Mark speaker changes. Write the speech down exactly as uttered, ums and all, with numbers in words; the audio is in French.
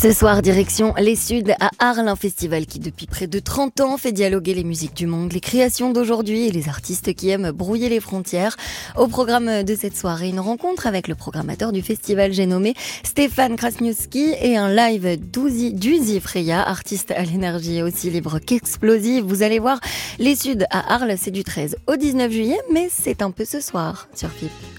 Speaker 1: Ce soir, direction les Suds à Arles, un festival qui depuis près de trente ans fait dialoguer les musiques du monde, les créations d'aujourd'hui et les artistes qui aiment brouiller les frontières. Au programme de cette soirée, une rencontre avec le programmateur du festival, j'ai nommé Stéphane Krasniewski, et un live d'Uzi, d'Uzi Freya, artiste à l'énergie aussi libre qu'explosive. Vous allez voir, les Suds à Arles, c'est du treize au dix-neuf juillet, mais c'est un peu ce soir sur F I P.